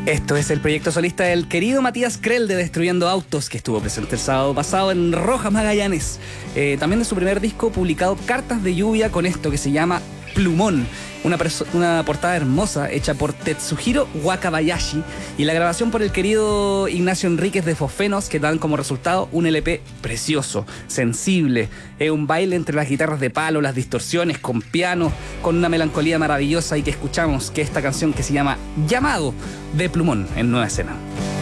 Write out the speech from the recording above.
Esto es el proyecto solista del querido Matías Krell de Destruyendo Autos, que estuvo presente el sábado pasado en Rojas Magallanes. También de su primer disco publicado Cartas de Lluvia, con esto que se llama Plumón. Una portada hermosa hecha por Tetsuhiro Wakabayashi y la grabación por el querido Ignacio Enríquez de Fosfenos, que dan como resultado un LP precioso, sensible. Es un baile entre las guitarras de palo, las distorsiones, con piano, con una melancolía maravillosa, y que escuchamos que esta canción que se llama Llamado de Plumón en Nueva Escena.